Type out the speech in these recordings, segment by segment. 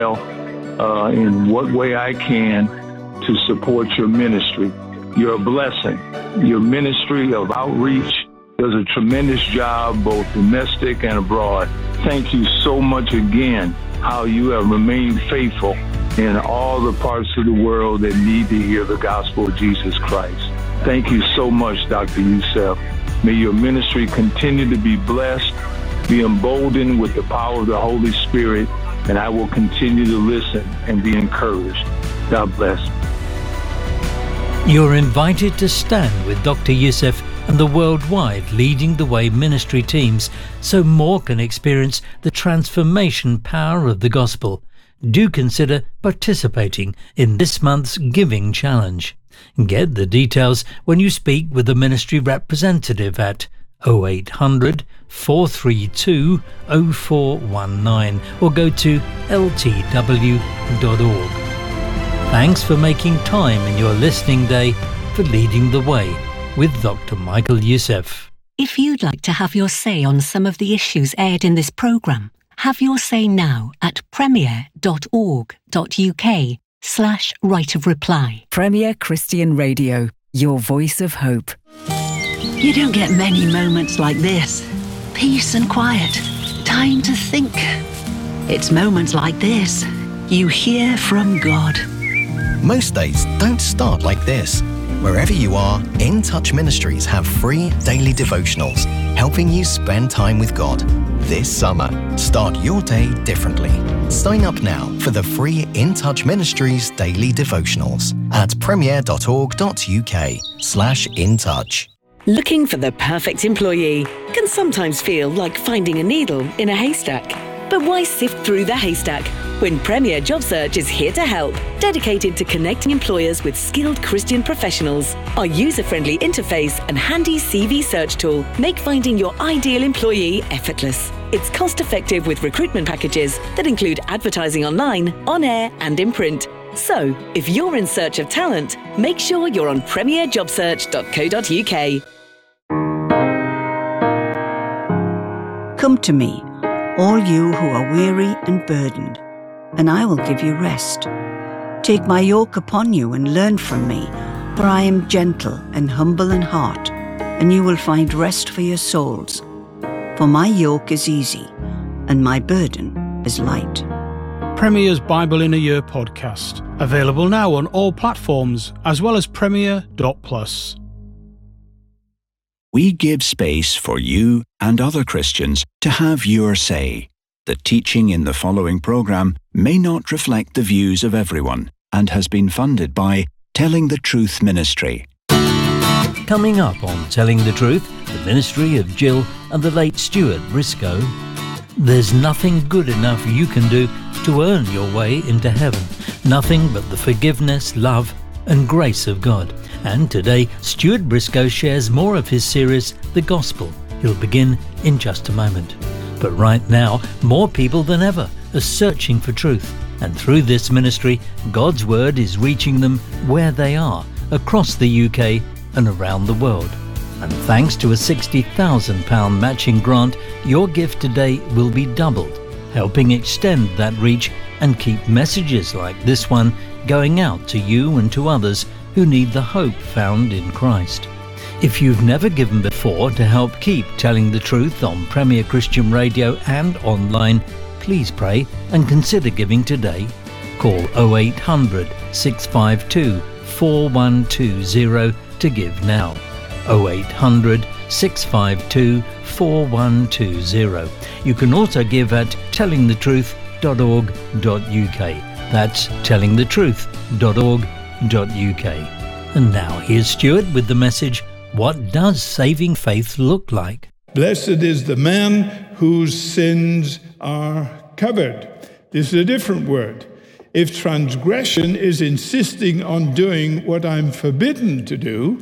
in what way I can to support your ministry. You're a blessing. Your ministry of outreach does a tremendous job, both domestic and abroad. Thank you so much again, how you have remained faithful in all the parts of the world that need to hear the gospel of Jesus Christ. Thank you so much, Dr. Youssef. May your ministry continue to be blessed, be emboldened with the power of the Holy Spirit, and I will continue to listen and be encouraged. God bless. You're invited to stand with Dr. Youssef and the worldwide Leading the Way ministry teams so more can experience the transformation power of the gospel. Do consider participating in this month's Giving Challenge. Get the details when you speak with the ministry representative at 0800 432 0419 or go to ltw.org. Thanks for making time in your listening day for Leading the Way with Dr. Michael Youssef. If you'd like to have your say on some of the issues aired in this programme, have your say now at premier.org.uk/right of reply. Premier Christian Radio, your voice of hope. You don't get many moments like this. Peace and quiet. Time to think. It's moments like this you hear from God. Most days don't start like this. Wherever you are, In Touch Ministries have free daily devotionals helping you spend time with God. This summer, start your day differently. Sign up now for the free In Touch Ministries daily devotionals at premier.org.uk/intouch. Looking for the perfect employee can sometimes feel like finding a needle in a haystack. But why sift through the haystack when Premier Job Search is here to help, dedicated to connecting employers with skilled Christian professionals? Our user-friendly interface and handy CV search tool make finding your ideal employee effortless. It's cost-effective with recruitment packages that include advertising online, on air and in print. So, if you're in search of talent, make sure you're on premierjobsearch.co.uk. Come to me, all you who are weary and burdened, and I will give you rest. Take my yoke upon you and learn from me, for I am gentle and humble in heart, and you will find rest for your souls. For my yoke is easy, and my burden is light. Premier's Bible in a Year podcast, available now on all platforms, as well as premier.plus. We give space for you and other Christians to have your say. The teaching in the following programme may not reflect the views of everyone and has been funded by Telling the Truth Ministry. Coming up on Telling the Truth, the ministry of Jill and the late Stuart Briscoe. There's nothing good enough you can do to earn your way into heaven. Nothing but the forgiveness, love and grace of God. And today, Stuart Briscoe shares more of his series, The Gospel. He'll begin in just a moment. But right now, more people than ever are searching for truth. And through this ministry, God's Word is reaching them where they are, across the UK and around the world. And thanks to a £60,000 matching grant, your gift today will be doubled, helping extend that reach and keep messages like this one going out to you and to others who need the hope found in Christ. If you've never given before to help keep telling the truth on Premier Christian Radio and online, please pray and consider giving today. Call 0800 652 4120 to give now. 0800 652 4120. You can also give at tellingthetruth.org.uk. That's tellingthetruth.org.uk. And now here's Stuart with the message, What Does Saving Faith Look Like? Blessed is the man whose sins are covered. This is a different word. If transgression is insisting on doing what I'm forbidden to do,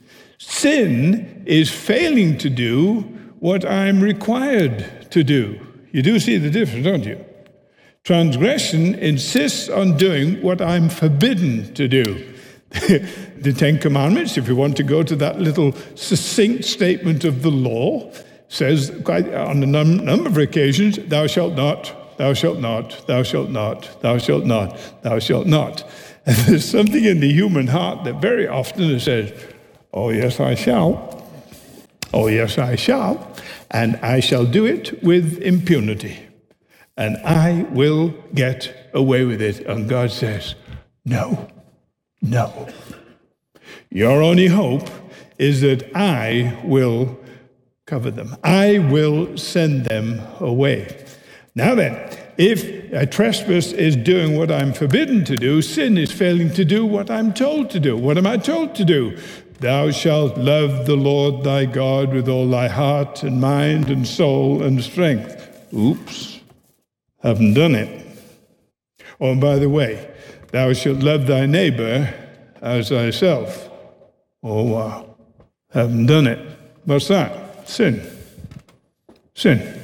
sin is failing to do what I'm required to do. You do see the difference, don't you? Transgression insists on doing what I'm forbidden to do. The Ten Commandments, if you want to go to that little succinct statement of the law, says quite on a number of occasions, thou shalt not, thou shalt not, thou shalt not, thou shalt not, thou shalt not. And there's something in the human heart that very often says, oh, yes, I shall. Oh, yes, I shall. And I shall do it with impunity. And I will get away with it. And God says, no, no. Your only hope is that I will cover them. I will send them away. Now then, if a trespass is doing what I'm forbidden to do, sin is failing to do what I'm told to do. What am I told to do? Thou shalt love the Lord thy God with all thy heart and mind and soul and strength. Oops, haven't done it. Oh, and by the way, thou shalt love thy neighbor as thyself. Oh, wow, haven't done it. What's that? Sin. Sin.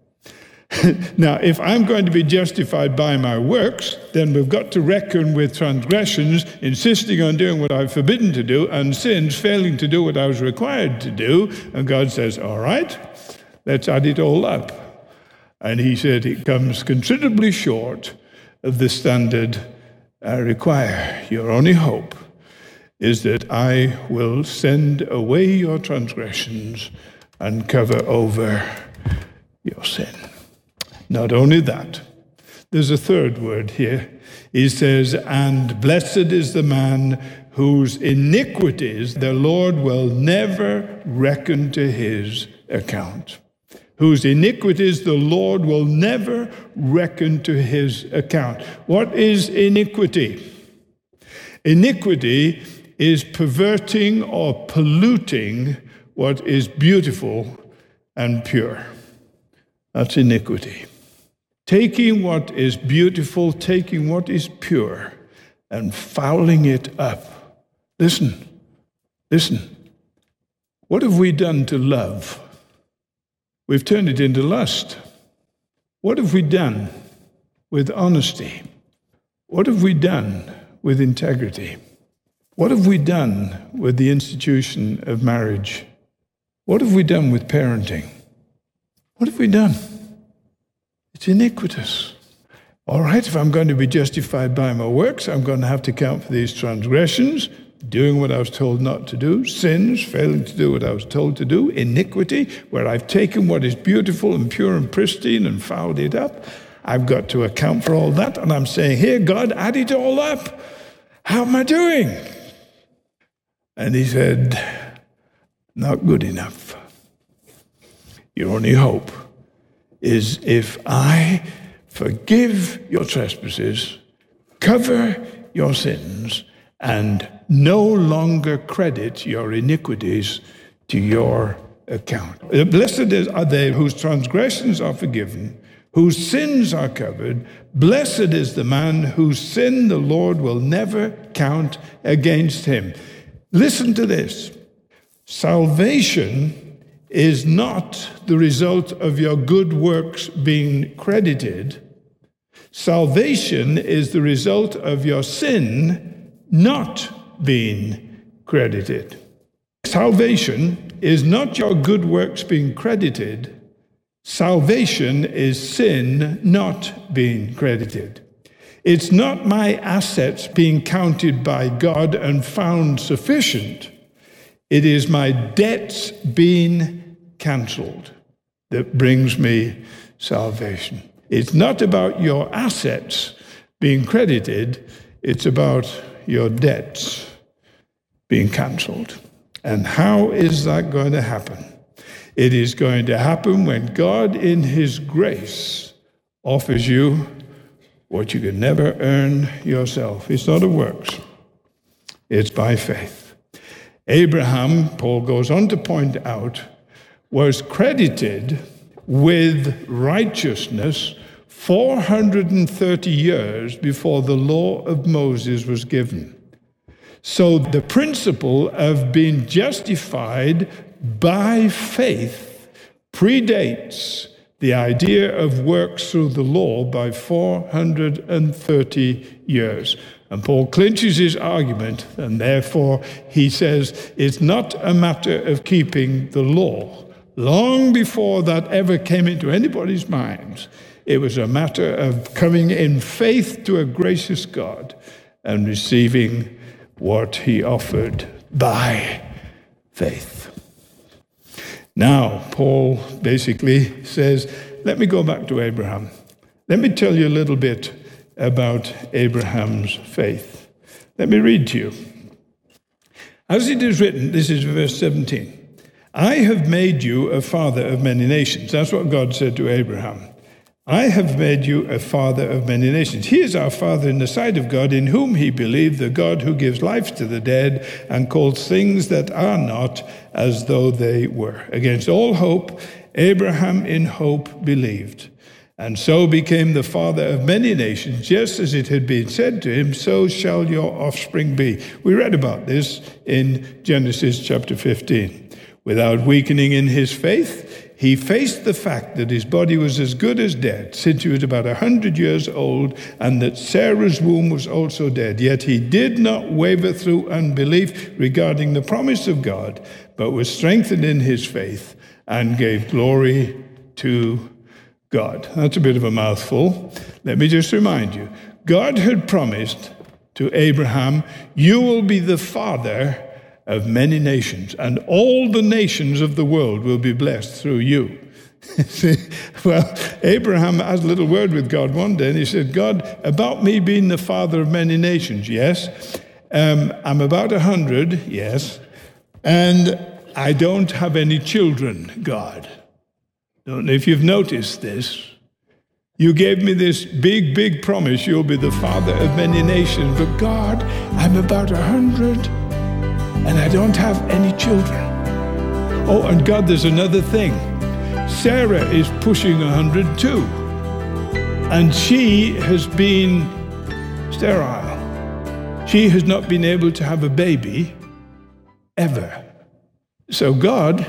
Now, if I'm going to be justified by my works, then we've got to reckon with transgressions, insisting on doing what I'm forbidden to do, and sins, failing to do what I was required to do. And God says, all right, let's add it all up. And he said it comes considerably short of the standard I require. Your only hope is that I will send away your transgressions and cover over your sin. Not only that, there's a third word here. He says, and blessed is the man whose iniquities the Lord will never reckon to his account. Whose iniquities the Lord will never reckon to his account. What is iniquity? Iniquity is perverting or polluting what is beautiful and pure. That's iniquity. Taking what is beautiful, taking what is pure, and fouling it up. Listen. What have we done to love? We've turned it into lust. What have we done with honesty? What have we done with integrity? What have we done with the institution of marriage? What have we done with parenting? What have we done? It's iniquitous. All right, if I'm going to be justified by my works, I'm going to have to account for these transgressions, doing what I was told not to do, sins, failing to do what I was told to do, iniquity, where I've taken what is beautiful and pure and pristine and fouled it up. I've got to account for all that, and I'm saying, here, God, add it all up. How am I doing? And he said, not good enough. Your only hope is if I forgive your trespasses, cover your sins, and no longer credit your iniquities to your account. Blessed are they whose transgressions are forgiven, whose sins are covered. Blessed is the man whose sin the Lord will never count against him. Listen to this. Salvation is not the result of your good works being credited. Salvation is the result of your sin not being credited. Salvation is not your good works being credited. Salvation is sin not being credited. It's not my assets being counted by God and found sufficient. It is my debts being cancelled that brings me salvation. It's not about your assets being credited, it's about your debts being cancelled. And how is that going to happen? It is going to happen when God, in his grace, offers you what you could never earn yourself. It's not of works. It's by faith. Abraham, Paul goes on to point out, was credited with righteousness 430 years before the law of Moses was given. So the principle of being justified by faith predates the idea of works through the law by 430 years. And Paul clinches his argument, and therefore he says it's not a matter of keeping the law. Long before that ever came into anybody's minds, It was a matter of coming in faith to a gracious God and receiving what he offered by faith. Now, Paul basically says, let me go back to Abraham. Let me tell you a little bit about Abraham's faith. Let me read to you. As it is written, this is verse 17, I have made you a father of many nations. That's what God said to Abraham. I have made you a father of many nations. He is our father in the sight of God, in whom he believed, the God who gives life to the dead and calls things that are not as though they were. Against all hope, Abraham in hope believed, and so became the father of many nations, just as it had been said to him, so shall your offspring be. We read about this in Genesis chapter 15. Without weakening in his faith, he faced the fact that his body was as good as dead, since he was about 100 years old, and that Sarah's womb was also dead. Yet he did not waver through unbelief regarding the promise of God, but was strengthened in his faith and gave glory to God. That's a bit of a mouthful. Let me just remind you. God had promised to Abraham, you will be the father of many nations, and all the nations of the world will be blessed through you. Well, Abraham had a little word with God one day, and he said, God, about me being the father of many nations, yes. I'm about 100, yes. And I don't have any children, God. Don't know if you've noticed this. You gave me this big, big promise, you'll be the father of many nations. But God, I'm about 100. And I don't have any children. Oh, and God, there's another thing. Sarah is pushing 100 too. And she has been sterile. She has not been able to have a baby ever. So God,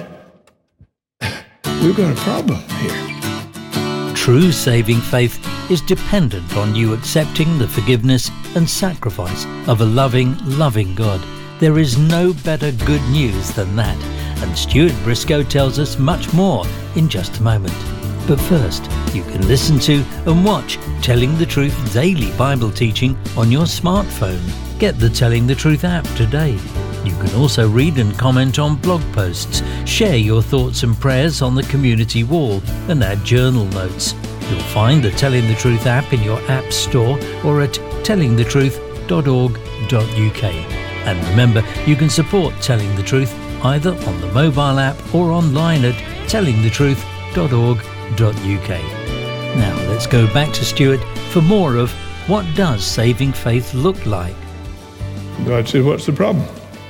we've got a problem here. True saving faith is dependent on you accepting the forgiveness and sacrifice of a loving, loving God. There is no better good news than that, and Stuart Briscoe tells us much more in just a moment. But first, you can listen to and watch Telling the Truth daily Bible teaching on your smartphone. Get the Telling the Truth app today. You can also read and comment on blog posts, share your thoughts and prayers on the community wall, and add journal notes. You'll find the Telling the Truth app in your app store or at tellingthetruth.org.uk. And remember, you can support Telling the Truth either on the mobile app or online at tellingthetruth.org.uk. Now let's go back to Stuart for more of what does saving faith look like. God said, what's the problem?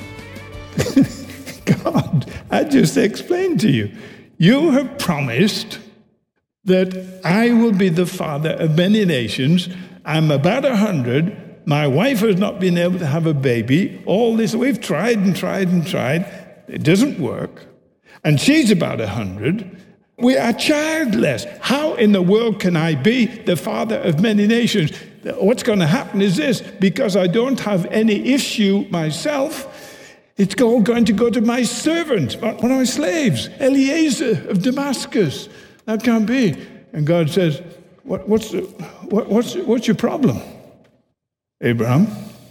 God, I just explained to you. You have promised that I will be the father of many nations. I'm about 100. My wife has not been able to have a baby. All this, we've tried and tried and tried. It doesn't work. And she's about 100. We are childless. How in the world can I be the father of many nations? What's going to happen is this, because I don't have any issue myself, it's all going to go to my servant, one of my slaves, Eliezer of Damascus. That can't be. And God says, what's your problem? Abraham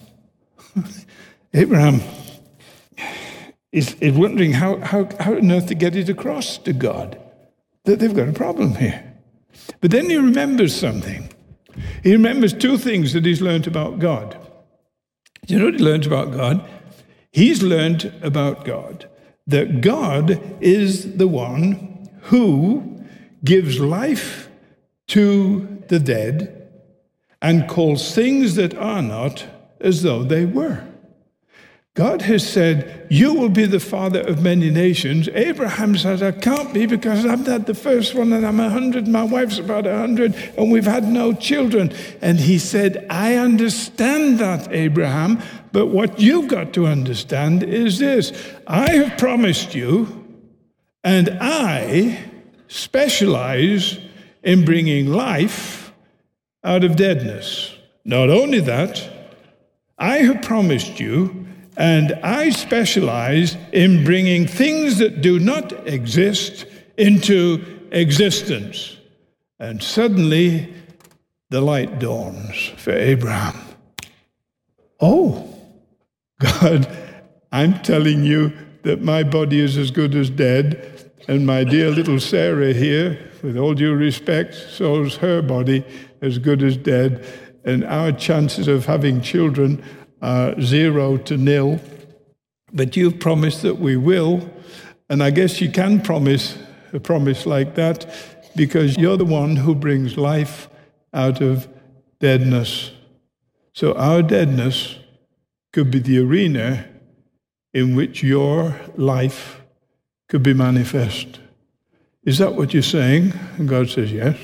is wondering how on earth to get it across to God that they've got a problem here. But then he remembers something. He remembers two things that he's learned about God. Do you know what he learned about God? He's learned about God that God is the one who gives life to the dead and calls things that are not as though they were. God has said, you will be the father of many nations. Abraham says, I can't be because I'm not the first one and I'm 100, my wife's about 100 and we've had no children. And he said, I understand that, Abraham, but what you've got to understand is this. I have promised you, and I specialize in bringing life out of deadness. Not only that, I have promised you, and I specialize in bringing things that do not exist into existence. And suddenly the light dawns for Abraham. Oh, God, I'm telling you that my body is as good as dead, and my dear little Sarah here, with all due respect, so is her body as good as dead, and our chances of having children are 0 to 0. But you've promised that we will, and I guess you can promise a promise like that because you're the one who brings life out of deadness. So our deadness could be the arena in which your life could be manifest. Is that what you're saying? And God says, yes.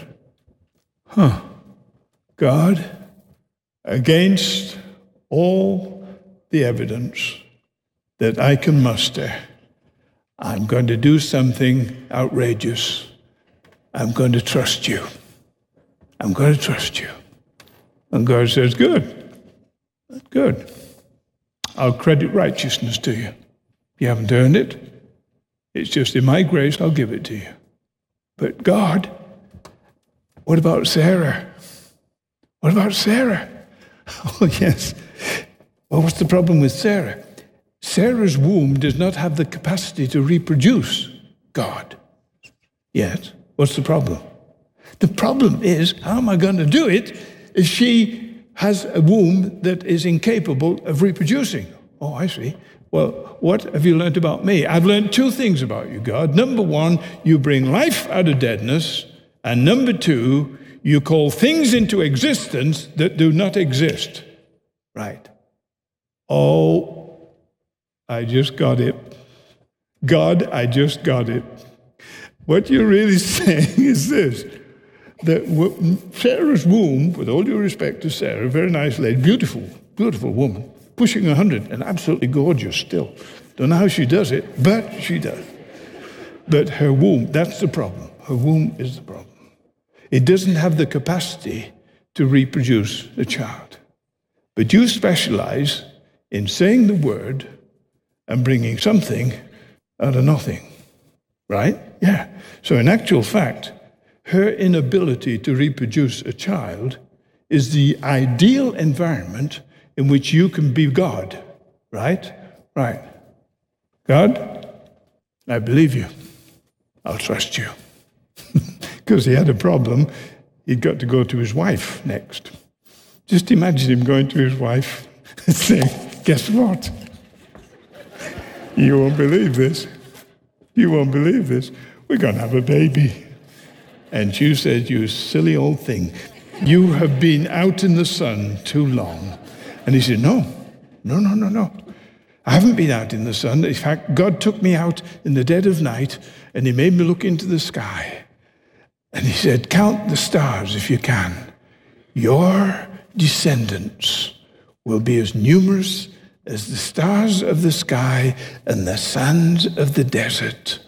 God, against all the evidence that I can muster, I'm going to do something outrageous. I'm going to trust you. I'm going to trust you. And God says, good. Good. I'll credit righteousness to you. You haven't earned it. It's just in my grace, I'll give it to you. But God, what about Sarah? What about Sarah? Oh, yes. Well, what's the problem with Sarah? Sarah's womb does not have the capacity to reproduce God. Yet, what's the problem? The problem is, how am I going to do it if she has a womb that is incapable of reproducing? Oh, I see. Well, what have you learned about me? I've learned 2 things about you, God. Number 1, you bring life out of deadness. And number 2, you call things into existence that do not exist. Right. Oh, I just got it. God, I just got it. What you're really saying is this, that Sarah's womb, with all due respect to Sarah, a very nice lady, beautiful, beautiful woman, pushing 100 and absolutely gorgeous still. Don't know how she does it, but she does. But her womb, that's the problem. Her womb is the problem. It doesn't have the capacity to reproduce a child. But you specialize in saying the word and bringing something out of nothing. Right? Yeah. So in actual fact, her inability to reproduce a child is the ideal environment in which you can be God. Right? Right. God, I believe you. I'll trust you. Because he had a problem. He'd got to go to his wife next. Just imagine him going to his wife and saying, guess what? You won't believe this. You won't believe this. We're going to have a baby. And she said, you silly old thing. You have been out in the sun too long. And he said, no. I haven't been out in the sun. In fact, God took me out in the dead of night and he made me look into the sky. And he said, count the stars if you can. Your descendants will be as numerous as the stars of the sky and the sands of the desert.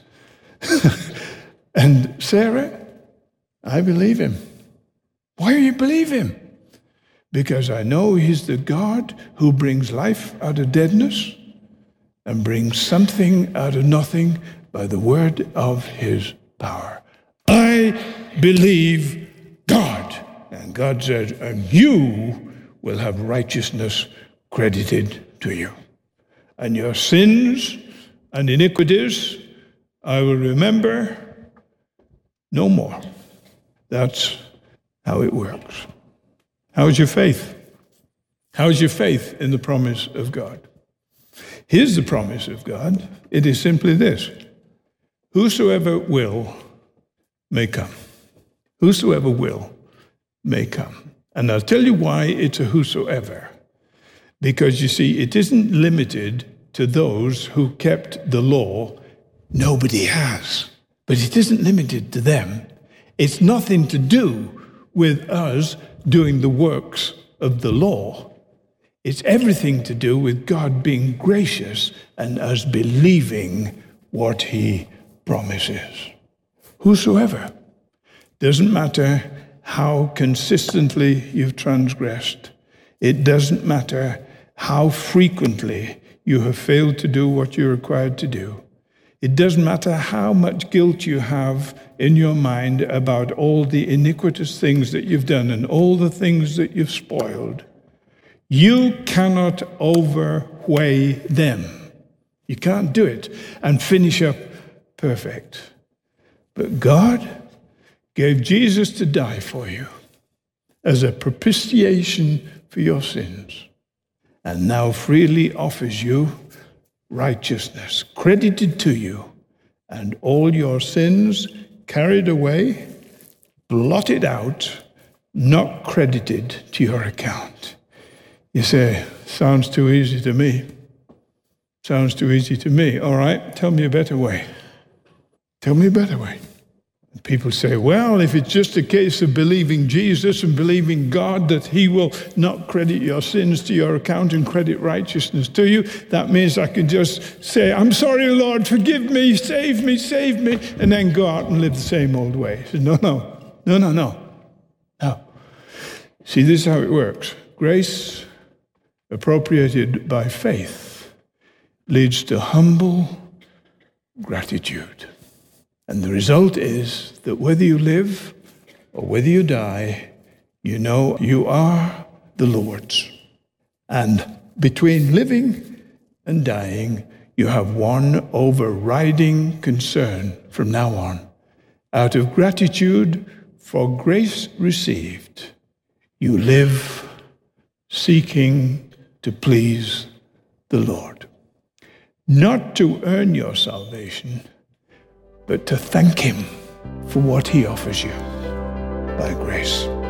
And Sarah, I believe him. Why do you believe him? Because I know he's the God who brings life out of deadness and brings something out of nothing by the word of his power. I believe God. And God said, and you will have righteousness credited to you. And your sins and iniquities I will remember no more. That's how it works. How is your faith? How is your faith in the promise of God? Here's the promise of God. It is simply this. Whosoever will may come. Whosoever will may come. And I'll tell you why it's a whosoever. Because you see, it isn't limited to those who kept the law. Nobody has. But it isn't limited to them. It's nothing to do with us doing the works of the law. It's everything to do with God being gracious and us believing what he promises. Whosoever. Doesn't matter how consistently you've transgressed. It doesn't matter how frequently you have failed to do what you're required to do. It doesn't matter how much guilt you have in your mind about all the iniquitous things that you've done and all the things that you've spoiled. You cannot overweigh them. You can't do it and finish up perfect. But God gave Jesus to die for you as a propitiation for your sins, and now freely offers you righteousness credited to you, and all your sins carried away, blotted out, not credited to your account. You say, sounds too easy to me. Sounds too easy to me. All right, tell me a better way. Tell me a better way. And people say, well, if it's just a case of believing Jesus and believing God that he will not credit your sins to your account and credit righteousness to you, that means I can just say, I'm sorry, Lord, forgive me, save me, and then go out and live the same old way. He said, no. See, this is how it works. Grace, appropriated by faith, leads to humble gratitude. And the result is that whether you live or whether you die, you know you are the Lord's. And between living and dying, you have one overriding concern from now on. Out of gratitude for grace received, you live seeking to please the Lord. Not to earn your salvation, but to thank him for what he offers you by grace.